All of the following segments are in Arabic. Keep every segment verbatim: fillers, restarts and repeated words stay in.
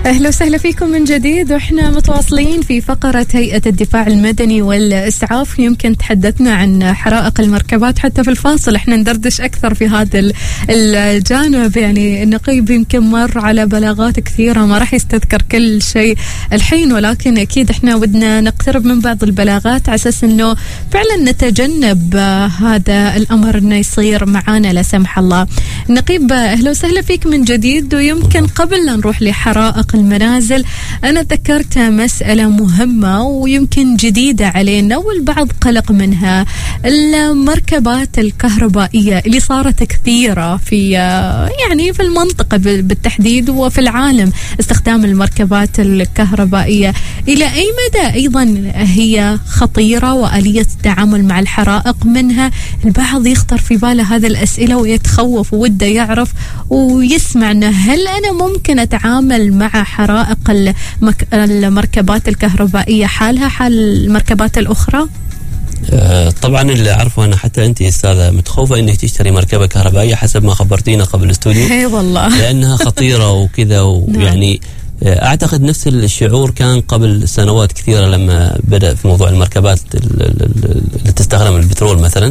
أهلا وسهلا فيكم من جديد، وإحنا متواصلين في فقرة هيئة الدفاع المدني والإسعاف. يمكن تحدثنا عن حرائق المركبات حتى في الفاصل، إحنا ندردش أكثر في هذا الجانب. يعني النقيب يمكن مر على بلاغات كثيرة، ما راح يستذكر كل شيء الحين، ولكن أكيد إحنا ودنا نقترب من بعض البلاغات على أساس إنه فعلا نتجنب هذا الأمر إنه يصير معانا لا سمح الله. النقيب أهلا وسهلا فيك من جديد. ويمكن قبل لا نروح لحرائق المنازل، أنا ذكرت مسألة مهمة ويمكن جديدة علينا والبعض قلق منها، المركبات الكهربائية اللي صارت كثيرة في يعني في المنطقة بالتحديد وفي العالم، استخدام المركبات الكهربائية إلى أي مدى أيضا هي خطيرة، وآلية التعامل مع الحرائق منها. البعض يخطر في باله هذه الأسئلة ويتخوف ووده يعرف ويسمع أنه هل أنا ممكن أتعامل مع حرائق المك... المركبات الكهربائية حالها حال المركبات الأخرى؟ أه طبعا اللي أعرفه أنا، حتى أنت أستاذة متخوفة إنك تشتري مركبة كهربائية حسب ما خبرتينا قبل الاستوديو. اي والله، لأنها خطيرة وكذا. ويعني أعتقد نفس الشعور كان قبل سنوات كثيرة لما بدأ في موضوع المركبات اللي تستخدم البترول مثلا.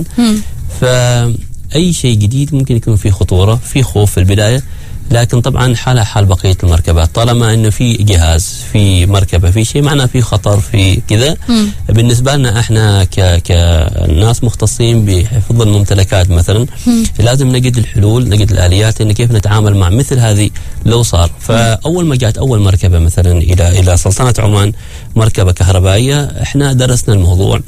فأي شيء جديد ممكن يكون فيه خطورة، فيه خوف في البداية، لكن طبعا حالها حال بقية المركبات. طالما انه في جهاز، في مركبة، في شيء معناه في خطر، في كذا. بالنسبة لنا احنا ك كناس مختصين بحفظ الممتلكات مثلا، لازم نجد الحلول، نجد الآليات ان كيف نتعامل مع مثل هذه لو صار. فاول ما جاءت اول مركبة مثلا الى الى سلطنة عمان، مركبة كهربائية، احنا درسنا الموضوع،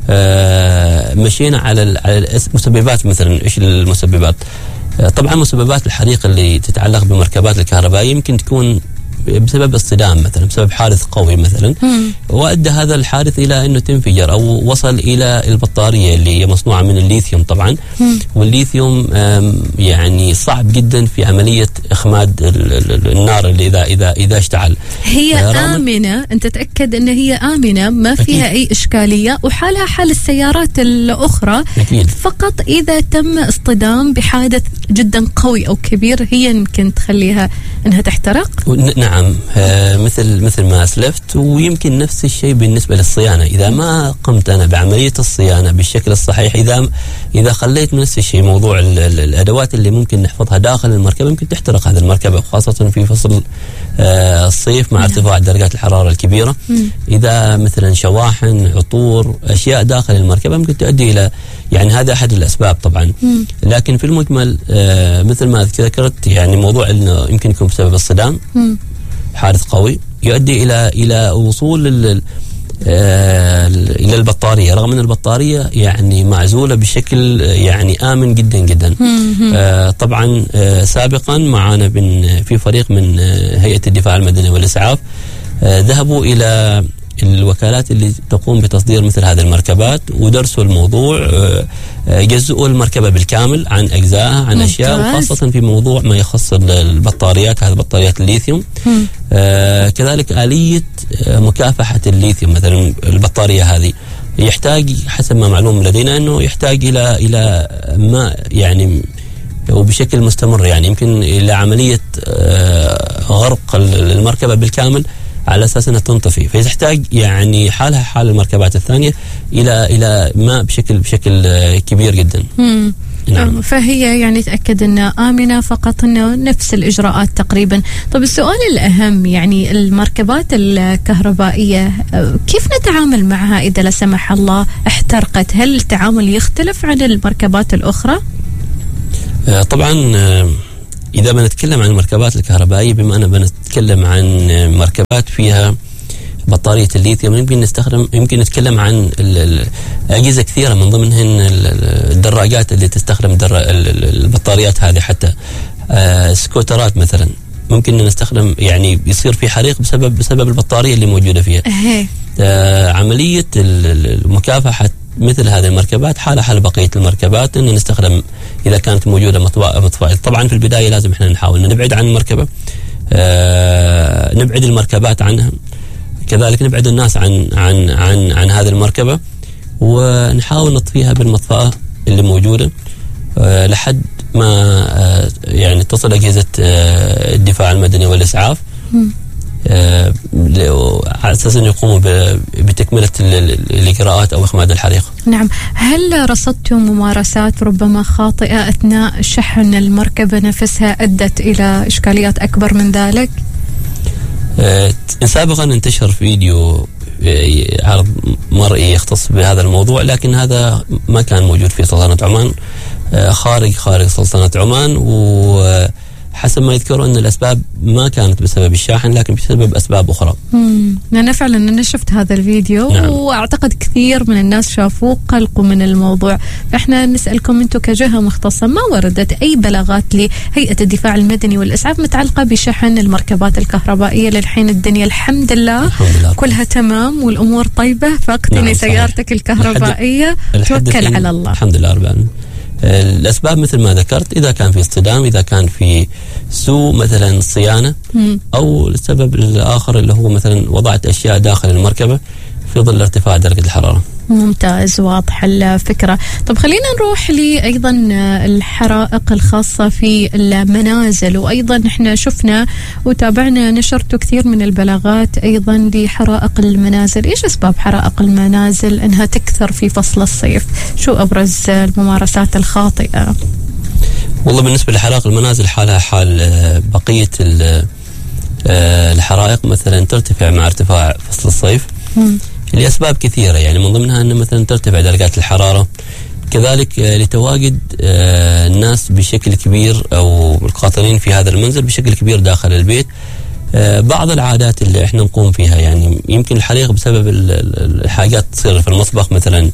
اه مشينا على على المسببات. مثلا ايش المسببات؟ طبعا مسببات الحريق اللي تتعلق بالمركبات الكهربائية يمكن تكون بسبب اصطدام مثلا، بسبب حادث قوي مثلا، وأدى هذا الحادث إلى أنه تنفجر أو وصل إلى البطارية اللي هي مصنوعة من الليثيوم طبعا. والليثيوم يعني صعب جدا في عملية إخماد النار اللي إذا إذا إذا اشتعل. هي آمنة، أنت تتأكد أن هي آمنة، ما فيها أكيد أي إشكالية، وحالها حال السيارات الأخرى. أكيد. فقط إذا تم اصطدام بحادث جدا قوي أو كبير هي يمكن تخليها أنها تحترق. نعم، آه مثل مثل ما أسلفت. ويمكن نفس الشيء بالنسبة للصيانة، إذا ما قمت أنا بعملية الصيانة بالشكل الصحيح، إذا إذا خليت نفس الشيء موضوع ال ال الأدوات اللي ممكن نحفظها داخل المركبة ممكن تحترق هذه المركبة، خاصة في فصل آه الصيف مع ارتفاع درجات الحرارة الكبيرة. إذا مثلا شواحن، عطور، أشياء داخل المركبة ممكن تؤدي إلى، يعني هذا أحد الأسباب طبعا. لكن في المجمل آه مثل ما ذكرت، يعني موضوع إنه يمكن يكون بسبب الصدام، حادث قوي يؤدي الى الى وصول ال آه الى البطاريه، رغم ان البطاريه يعني معزوله بشكل يعني امن جدا جدا. آه طبعا آه سابقا معنا في فريق من آه هيئه الدفاع المدني والاسعاف، آه ذهبوا الى الوكالات اللي تقوم بتصدير مثل هذه المركبات ودرسوا الموضوع، جزئوا المركبة بالكامل عن أجزائها، عن أشياء، وخاصة في موضوع ما يخص البطاريات، هذه بطاريات الليثيوم. آه كذلك آلية مكافحة الليثيوم، مثلا البطارية هذه يحتاج حسب ما معلوم لدينا أنه يحتاج إلى إلى ما يعني وبشكل مستمر، يعني يمكن إلى عملية آه غرق المركبة بالكامل على أساس أنها تنطفي، فيحتاج يعني حالها حال المركبات الثانية إلى إلى ماء بشكل بشكل كبير جدا. نعم. فهي يعني تأكد أنها آمنة، فقط أنه نفس الإجراءات تقريبا. طب السؤال الأهم، يعني المركبات الكهربائية كيف نتعامل معها إذا لا سمح الله احترقت؟ هل التعامل يختلف عن المركبات الأخرى؟ طبعا إذا بنتكلم عن المركبات الكهربائية، بما أننا بنتكلم عن مركبات فيها بطارية الليثيوم، يمكن نستخدم يمكن نتكلم عن أجهزة كثيرة، من ضمنهن الدراجات اللي تستخدم البطاريات هذه، حتى سكوترات مثلا ممكن نستخدم، يعني يصير في حريق بسبب بسبب البطارية اللي موجودة فيها. عملية مكافحة مثل هذه المركبات حالة حال بقية المركبات، أن نستخدم إذا كانت موجودة مطفاة. طبعا في البداية لازم إحنا نحاول نبعد عن المركبة، آه نبعد المركبات عنها، كذلك نبعد الناس عن عن عن عن هذه المركبة، ونحاول نطفيها بالمطفاة اللي موجودة آه لحد ما آه يعني تصل أجهزة آه الدفاع المدني والإسعاف على أساس أن يقوموا بتكملة الإجراءات أو إخماد الحريق. نعم. هل رصدتم ممارسات ربما خاطئة أثناء شحن المركبة نفسها أدت إلى إشكاليات أكبر من ذلك؟ سابقا انتشر فيديو عرض مرئي يختص بهذا الموضوع، لكن هذا ما كان موجود في سلطنة عمان، خارج خارج سلطنة عمان، وحسب ما يذكروا أن الأسباب ما كانت بسبب الشاحن لكن بسبب أسباب أخرى. امم أنا فعلا أنا شفت هذا الفيديو. نعم. وأعتقد كثير من الناس شافوه قلقوا من الموضوع، فإحنا نسألكم أنتم كجهة مختصة، ما وردت أي بلاغات لهيئة الدفاع المدني والإسعاف متعلقة بشحن المركبات الكهربائية؟ للحين الدنيا الحمد لله, الحمد لله كلها تمام والأمور طيبة، فاقتني نعم سيارتك الكهربائية توكل على الله. الحمد لله رب العالمين. الأسباب مثل ما ذكرت، إذا كان في اصطدام، إذا كان في سوء مثلا صيانة، أو السبب الآخر اللي هو مثلا وضعت أشياء داخل المركبة في ظل ارتفاع درجة الحرارة. ممتاز، واضح الفكرة. طب خلينا نروح لي أيضا الحرائق الخاصة في المنازل، وأيضا احنا شفنا وتابعنا نشرتوا كثير من البلاغات أيضا لحرائق المنازل. إيش أسباب حرائق المنازل أنها تكثر في فصل الصيف؟ شو أبرز الممارسات الخاطئة؟ والله بالنسبة لحرائق المنازل حالها حال بقية الحرائق، مثلا ترتفع مع ارتفاع فصل الصيف م. لأسباب كثيرة، يعني من ضمنها أن مثلا ترتفع درجات الحرارة، كذلك لتواجد الناس بشكل كبير أو القاطنين في هذا المنزل بشكل كبير داخل البيت. بعض العادات اللي احنا نقوم فيها، يعني يمكن الحريق بسبب الحاجات تصير في المطبخ، مثلا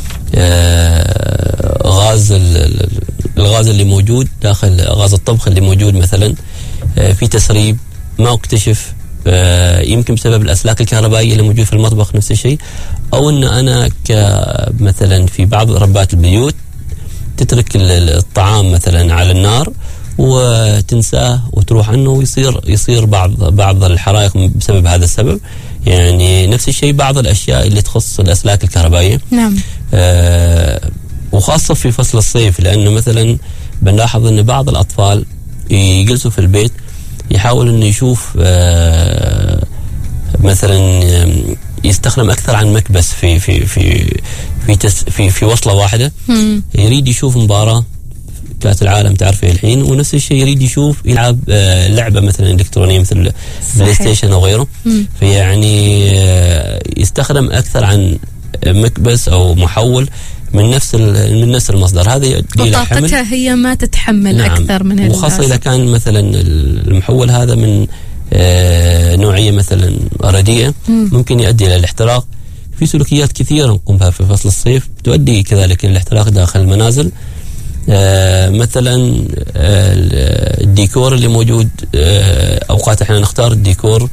غاز الغاز اللي موجود داخل غاز الطبخ اللي موجود مثلا في تسريب ما اكتشف، يمكن بسبب الأسلاك الكهربائية اللي موجود في المطبخ نفس الشيء، أو أن أنا كمثلا في بعض ربات البيوت تترك الطعام مثلا على النار وتنساه وتروح عنه ويصير يصير بعض بعض الحرائق بسبب هذا السبب. يعني نفس الشيء بعض الأشياء اللي تخص الأسلاك الكهربائية. نعم. آه وخاصة في فصل الصيف، لأنه مثلا بنلاحظ أن بعض الأطفال يجلسوا في البيت يحاول انه يشوف آه مثلا يستخدم اكثر عن مكبس في في في في تس في, في وصله واحده. مم. يريد يشوف مباراه كاس العالم تعرفي الحين، ونفس الشيء يريد يشوف يلعب آه لعبه مثلا الكترونيه مثل بلاي ستيشن او غيره. مم. فيعني آه يستخدم اكثر عن مكبس او محول من نفس من نفس المصدر، هذا يؤدي الى حمل وطاقتها هي ما تتحمل. نعم. اكثر من وخاصه اذا كان مثلا المحول هذا من آه نوعيه مثلا رديئه، ممكن يؤدي الى الاحتراق. في سلوكيات كثيره نقوم بها في فصل الصيف تؤدي كذلك الى الاحتراق داخل المنازل. آه مثلا آه الديكور اللي موجود، آه اوقات احنا نختار الديكور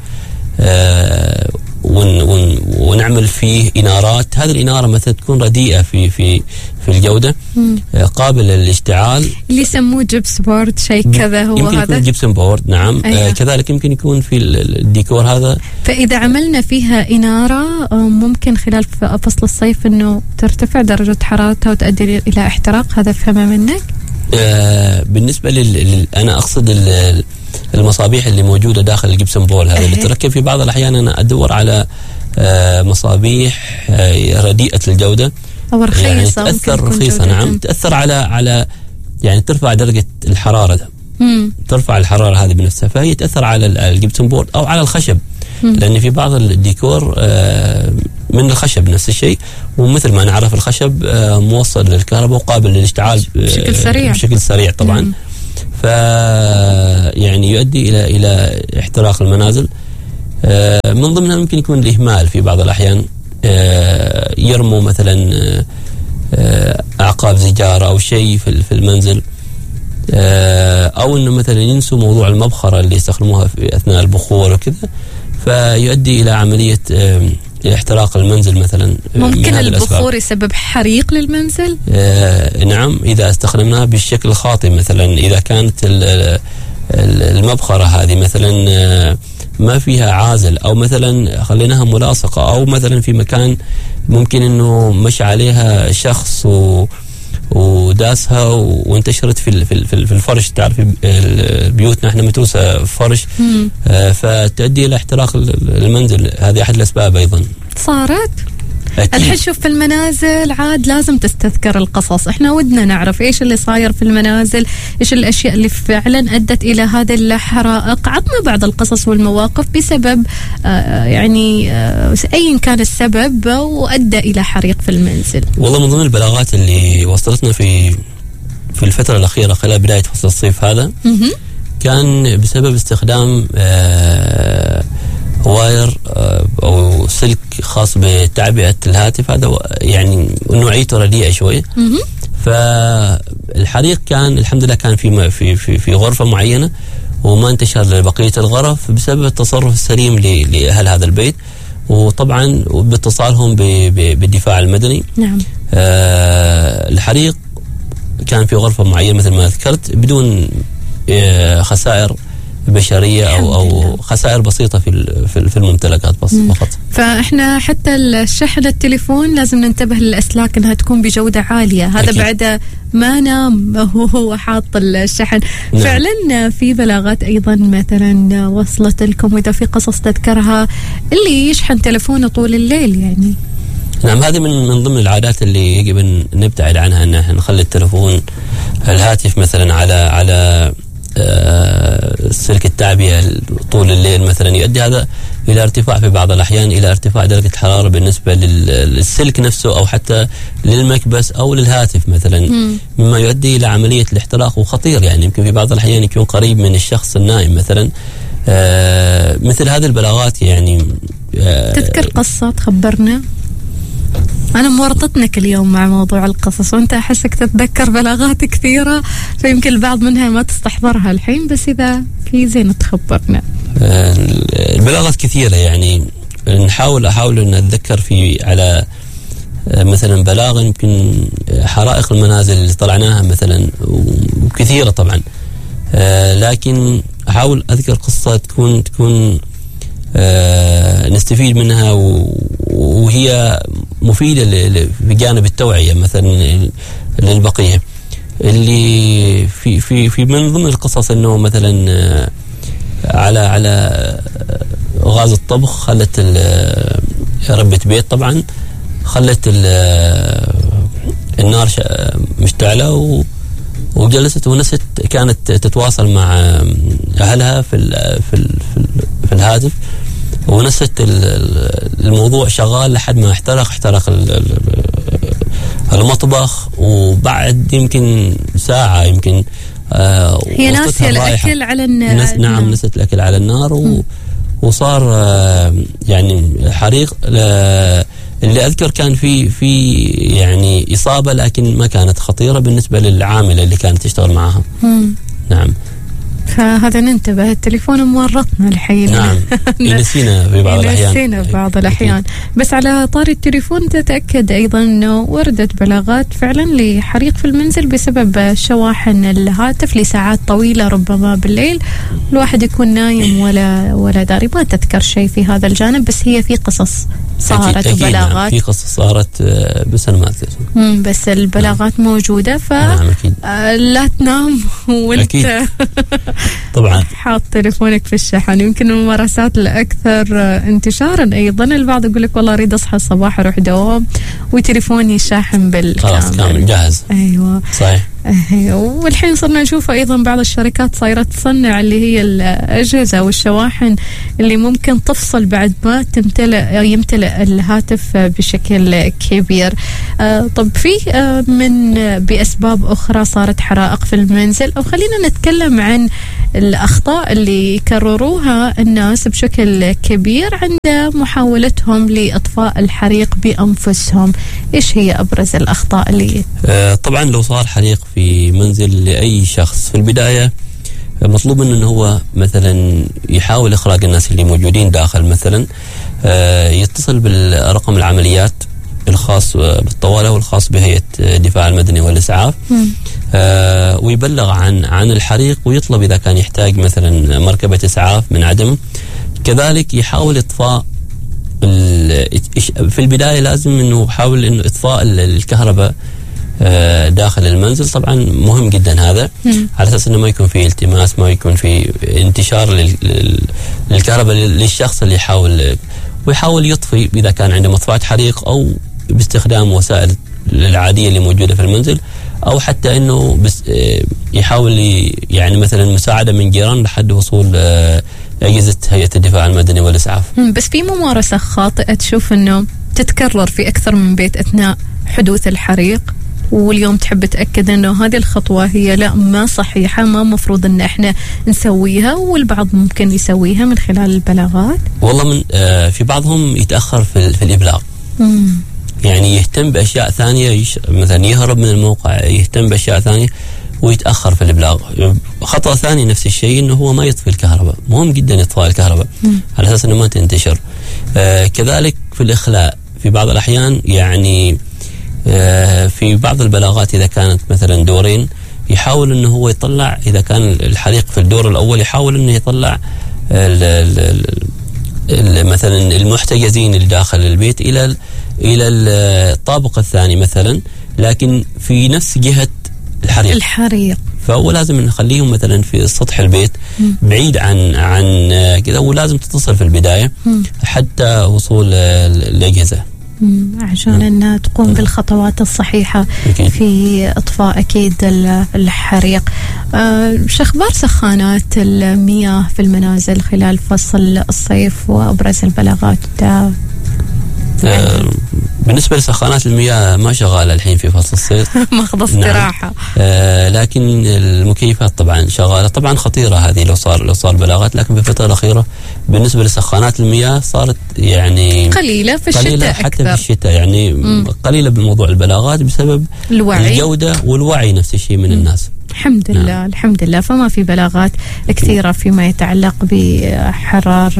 آه ون ون ونعمل فيه إنارات، هذه الإنارة مثلا تكون رديئة في في في الجودة، آه قابلة للاشتعال، اللي يسموه جبس بورد شيء كذا. هو يمكن هذا يكون جبسن بورد. نعم. أيوة. آه كذلك يمكن يكون في الديكور هذا. فإذا عملنا فيها إنارة ممكن خلال فصل الصيف إنه ترتفع درجة حرارتها وتؤدي إلى احتراق، هذا فهمه منك؟ آه بالنسبة لل أنا أقصد ال المصابيح اللي موجودة داخل الجبسن بول هذا. أه. اللي تركب في بعض الأحيان أنا أدور على آه مصابيح آه رديئة الجودة أو رخيصة، يعني تأثر رخيصة. نعم. تأثر على على يعني ترفع درجة الحرارة ده. مم. ترفع الحرارة هذه بنفسها، فهي تأثر على الجبسن بورد أو على الخشب. مم. لأن في بعض الديكور آه من الخشب نفس الشيء، ومثل ما نعرف الخشب آه موصل للكهرباء وقابل للاشتعال بشكل سريع. بشكل سريع طبعا. مم. ف يعني يؤدي الى الى احتراق المنازل. من ضمنها ممكن يكون الاهمال في بعض الاحيان، يرموا مثلا اعقاب سيجاره او شيء في المنزل، او انه مثلا ينسوا موضوع المبخره اللي يستخدموها في اثناء البخور وكذا، فيؤدي الى عمليه احتراق المنزل مثلا. ممكن البخور يسبب حريق للمنزل؟ آه نعم، إذا استخدمناها بالشكل الخاطئ. مثلا إذا كانت المبخرة هذه مثلا آه ما فيها عازل، أو مثلا خليناها ملاصقة، أو مثلا في مكان ممكن أنه مشى عليها شخص و وداسها وانتشرت في في في الفرش. تعرفي بيوتنا احنا متروسه فرش، آه فتؤدي الى احتراق المنزل. هذه احد الاسباب ايضا. صارت الحين شوف في المنازل عاد لازم تستذكر القصص. احنا ودنا نعرف ايش اللي صاير في المنازل، ايش الاشياء اللي فعلا ادت الى هذه الحرائق. عطنا بعض القصص والمواقف بسبب آه يعني آه ايا كان السبب وادى الى حريق في المنزل. والله من ضمن البلاغات اللي وصلتنا في في الفتره الاخيره خلال بدايه فصل الصيف هذا كان بسبب استخدام آه واير او سلك خاص بتعبئه الهاتف. هذا يعني نوعيته رديئه شويه. فالحريق كان الحمد لله كان في في في, في غرفه معينه وما انتشر لبقيه الغرف بسبب التصرف السليم لاهل هذا البيت، وطبعا باتصالهم بالدفاع المدني. نعم. آه الحريق كان في غرفه معينه مثل ما ذكرت بدون آه خسائر بشريه او او خسائر بسيطه في في الممتلكات بس فقط. فاحنا حتى الشحن التليفون لازم ننتبه للاسلاك انها تكون بجوده عاليه. هذا أكيد. بعد ما نام وهو حاط الشحن. نعم. فعلا في بلاغات ايضا مثلا وصلت لكم واذا في قصص تذكرها اللي يشحن تليفونه طول الليل يعني. نعم، هذه من من ضمن العادات اللي يجب ان نبتعد عنها، ان احنا نخلي التليفون الهاتف مثلا على على آه سلك التعبئة طول الليل مثلا، يؤدي هذا إلى ارتفاع في بعض الأحيان إلى ارتفاع درجة الحرارة بالنسبة للسلك نفسه أو حتى للمكبس أو للهاتف مثلا. م. مما يؤدي إلى عملية الاحتراق وخطير يعني. يمكن في بعض الأحيان يكون قريب من الشخص النائم مثلا. آه مثل هذه البلاغات يعني. آه تذكر قصة تخبرنا؟ أنا مورطتنك اليوم مع موضوع القصص وأنت أحسك تتذكر بلاغات كثيرة، فيمكن البعض منها ما تستحضرها الحين، بس إذا في زين تخبرنا. البلاغات كثيرة يعني. نحاول أحاول أن أتذكر في على مثلا بلاغ يمكن حرائق المنازل اللي طلعناها مثلا وكثيرة طبعا، لكن أحاول أذكر قصة تكون تكون آه نستفيد منها وهي مفيدة في جانب التوعية مثلا للبقية. اللي في في في من ضمن القصص انه مثلا آه على على غاز الطبخ خلت ربة بيت طبعا خلت النار مشتعلة وجلست ونست كانت تتواصل مع أهلها في في في الهاتف ونست الموضوع شغال لحد ما احترق احترق المطبخ. وبعد يمكن ساعة يمكن آه هي ناسية الأكل على النار. نعم نست الأكل على النار و وصار آه يعني حريق. اللي أذكر كان في في يعني إصابة لكن ما كانت خطيرة بالنسبة للعاملة اللي كانت تشتغل معها. مم. نعم. فهذا ننتبه، التليفون مورطنا الحين. نعم ينسينا في بعض الأحيان. ينسينا في بعض الأحيان. بس على طاري التليفون تتأكد أيضا أنه وردت بلاغات فعلا لحريق في المنزل بسبب شواحن الهاتف لساعات طويلة ربما بالليل، الواحد يكون نايم ولا ولا داري. ما تذكر شيء في هذا الجانب، بس هي في قصص صارت أكيد وبلاغات. نعم. في قصص صارت بس أنا ما أذكر. بس البلاغات نعم. موجودة. ف نعم آه لا تنام وانت طبعا حاط تليفونك في الشحن. يمكن الممارسات الأكثر انتشارا أيضا البعض يقول لك والله أريد أصحى الصباح أروح دوام وتليفوني شاحن بالكامل. خلاص كامل جاهز. أيوة صحيح. أيوة. والحين صرنا نشوف أيضا بعض الشركات صايرة تصنع اللي هي الأجهزة والشواحن اللي ممكن تفصل بعد ما تمتلئ يمتلئ الهاتف بشكل كبير. آه طب في آه من بأسباب أخرى صارت حرائق في المنزل، أو خلينا نتكلم عن الأخطاء اللي يكرروها الناس بشكل كبير عند محاولتهم لإطفاء الحريق بأنفسهم. إيش هي أبرز الأخطاء اللي آه طبعا لو صار حريق في منزل لأي شخص في البداية مطلوب منه أنه هو مثلا يحاول إخراج الناس اللي موجودين داخل مثلا، آه يتصل بالرقم العمليات الخاص بالطوارئ والخاص بهيئة الدفاع المدني والإسعاف، آه ويبلغ عن عن الحريق ويطلب إذا كان يحتاج مثلا مركبة إسعاف من عدم. كذلك يحاول إطفاء في البداية لازم إنه يحاول إنه إطفاء الكهرباء داخل المنزل. طبعا مهم جدا هذا مم. على أساس أنه ما يكون في التماس، ما يكون في انتشار للكهرباء للشخص اللي يحاول ويحاول يطفي إذا كان عنده مطفاة حريق، أو باستخدام وسائل العادية اللي موجودة في المنزل، أو حتى أنه بس يحاول يعني مثلا مساعدة من جيران لحد وصول أجهزة هيئة الدفاع المدني والإسعاف. بس في ممارسة خاطئة تشوف أنه تتكرر في أكثر من بيت أثناء حدوث الحريق، واليوم تحب تأكد أنه هذه الخطوة هي لا ما صحيحة، ما مفروض أن احنا نسويها، والبعض ممكن يسويها من خلال البلاغات؟ والله من آه في بعضهم يتأخر في, في الإبلاغ. مم. يعني يهتم بأشياء ثانية، يش... مثلا يهرب من الموقع، يهتم بأشياء ثانية ويتأخر في الإبلاغ. خطأ ثاني نفس الشيء أنه هو ما يطفي الكهرباء. مهم جدا إطفاء الكهرباء مم. على أساس أنه ما تنتشر. آه كذلك في الإخلاء في بعض الأحيان، يعني آه في بعض البلاغات إذا كانت مثلا دورين يحاول أنه هو يطلع، إذا كان الحريق في الدور الأول يحاول أنه يطلع ال ال ال مثلا المحتجزين اللي داخل البيت إلى إلى الطابق الثاني مثلا، لكن في نفس جهة الحريق الحريق فهو لازم نخليهم مثلا في سطح البيت م. بعيد عن عن كذا، ولازم تتصل في البداية م. حتى وصول الأجهزة عشان أنها تقوم م. بالخطوات الصحيحة أكيد. في إطفاء أكيد الحريق. أه شو أخبار سخانات المياه في المنازل خلال فصل الصيف وأبرز البلاغات؟ أه بالنسبة لسخانات المياه ما شغالة الحين في فصل الصيف ماخذ استراحة. نعم. آه لكن المكيفات طبعا شغالة. طبعا خطيرة هذه لو صار لو صار بلاغات، لكن في الفترة الأخيرة بالنسبة لسخانات المياه صارت يعني قليلة في الشتاء قليلة حتى أكثر. في الشتاء يعني م. قليلة بموضوع البلاغات بسبب الوعي. الجودة والوعي نفس الشيء من م. الناس. الحمد لله. نعم. الحمد لله. فما في بلاغات كثيرة فيما يتعلق بحرار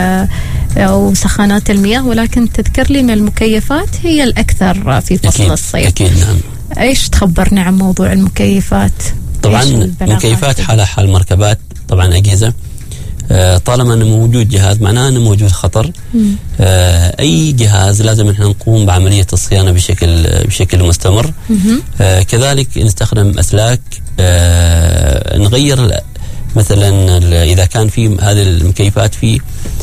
أو سخانات المياه، ولكن تذكر لي أن المكيفات هي الأكثر في فصل أكيد. الصيف. أكيد نعم. إيش تخبرنا عن موضوع المكيفات؟ طبعا المكيفات حالة حال مركبات طبعا أجهزة، آه طالما أنه موجود جهاز معناه أنه موجود خطر. آه أي جهاز لازم إحنا نقوم بعملية الصيانة بشكل بشكل مستمر. آه كذلك نستخدم أسلاك، آه نغير مثلا إذا كان في هذه المكيفات في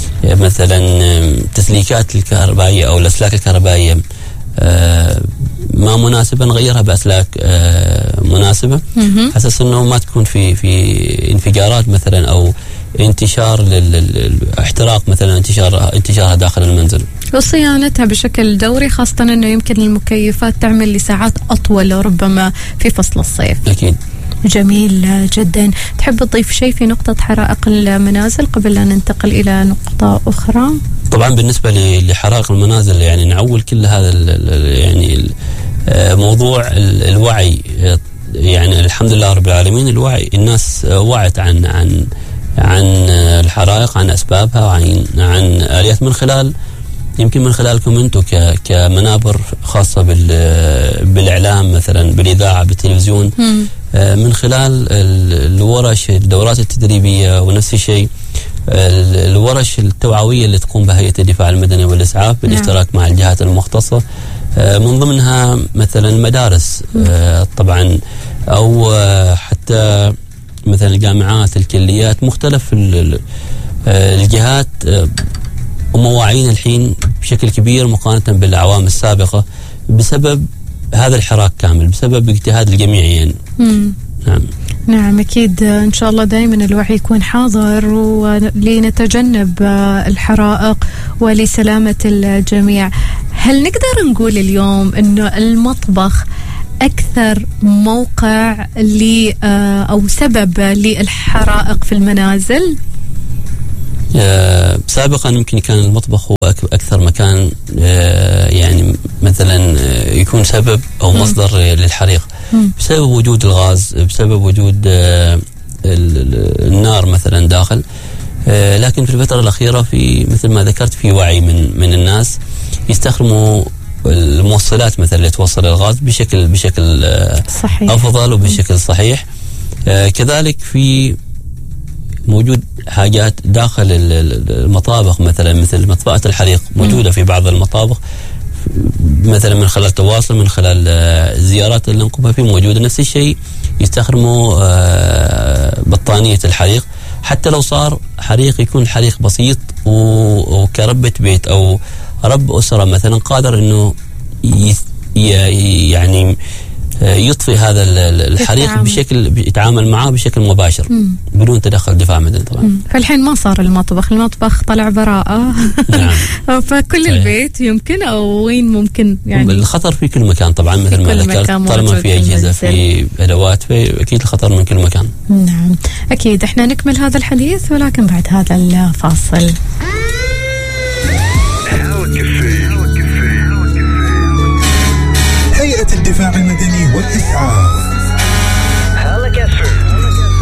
مثلا تسليكات الكهربائية أو الأسلاك الكهربائية آه ما مناسبة، نغيرها بأسلاك آه مناسبة حسس أنه ما تكون في في انفجارات مثلا أو انتشار للاحتراق مثلا انتشار انتشارها داخل المنزل. وصيانتها بشكل دوري، خاصة أنه يمكن المكيفات تعمل لساعات أطول ربما في فصل الصيف. أكيد. جميل جدا. تحب تضيف شيء في نقطة حرائق المنازل قبل أن ننتقل إلى نقطة أخرى؟ طبعا بالنسبة لحرائق المنازل يعني نعول كل هذا يعني موضوع الوعي، يعني الحمد لله رب العالمين الوعي، الناس وعت عن عن عن الحرائق، عن أسبابها، وعن عن آليات من خلال يمكن من خلالكم أنتم كمنابر خاصة بالإعلام مثلا بالإذاعة بالتلفزيون، من خلال الورش الدورات التدريبية، ونفس الشيء الورش التوعوية اللي تقوم بها هيئة الدفاع المدني والإسعاف بالاشتراك مع الجهات المختصة، من ضمنها مثلا مدارس طبعا، أو حتى مثلا الجامعات الكليات، مختلف الجهات ومواعين الحين بشكل كبير مقارنة بالأعوام السابقة بسبب هذا الحراك كامل، بسبب اجتهاد الجميع يعني. مم. نعم نعم أكيد. إن شاء الله دائما الوعي يكون حاضر ولنتجنب الحرائق ولسلامة الجميع. هل نقدر نقول اليوم إنه المطبخ أكثر موقع ل أو سبب للحرائق في المنازل؟ آه سابقا يمكن كان المطبخ هو أكثر مكان آه يعني مثلا آه يكون سبب أو مصدر للحريق بسبب وجود الغاز، بسبب وجود آه النار مثلا داخل. آه لكن في الفترة الأخيرة في مثل ما ذكرت في وعي من من الناس يستخدموا الموصلات مثلا اللي توصل الغاز بشكل بشكل آه صحيح. أفضل وبشكل صحيح. آه كذلك في موجود حاجات داخل المطابخ مثلا مثل مطفأة الحريق موجودة في بعض المطابخ مثلا من خلال تواصل، من خلال الزيارات اللي نقومها فيه موجودة. نفس الشيء يستخدموا بطانية الحريق، حتى لو صار حريق يكون الحريق بسيط، وكربة بيت أو رب أسرة مثلا قادر أنه يعني يطفي هذا الحريق التعامل. بشكل يتعامل معه بشكل مباشر مم. بدون تدخل دفاع مدني طبعا. مم. فالحين ما صار المطبخ، المطبخ طلع براءة. نعم. فكل البيت يمكن أو وين ممكن يعني الخطر في كل مكان طبعا، مثل ما ذكرت، طالما في أجهزة في أدوات في أكيد الخطر من كل مكان. نعم أكيد. احنا نكمل هذا الحديث ولكن بعد هذا الفاصل. هيئة الدفاع المدني والإسعاف